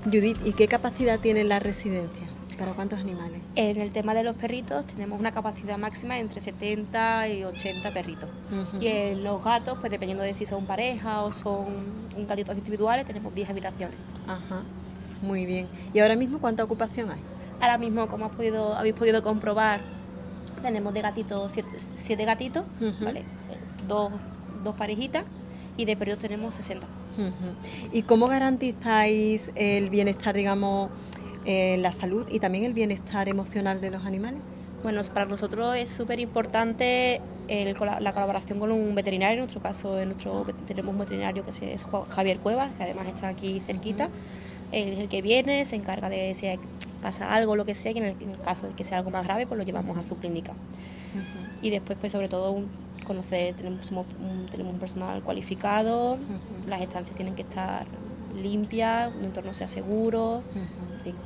Judith, ¿y qué capacidad tiene la residencia? ¿Para cuántos animales? En el tema de los perritos tenemos una capacidad máxima entre 70 y 80 perritos. Y en los gatos, pues dependiendo de si son pareja o son gatitos individuales, tenemos 10 habitaciones. Ajá, muy bien. ¿Y ahora mismo cuánta ocupación hay? Ahora mismo, como habéis podido comprobar, tenemos de gatitos 7 gatitos, ¿vale? Dos parejitas, y de perritos tenemos 60. ¿Y cómo garantizáis el bienestar, digamos, la salud y también el bienestar emocional de los animales? Bueno, para nosotros es súper importante la colaboración con un veterinario. En nuestro caso, tenemos un veterinario que es Javier Cuevas, que además está aquí cerquita. Él es el que viene, se encarga de si pasa algo, lo que sea, y en el caso de que sea algo más grave, pues lo llevamos a su clínica. Y después, pues sobre todo, tenemos un personal cualificado, las estancias tienen que estar limpias, un entorno sea seguro, en fin.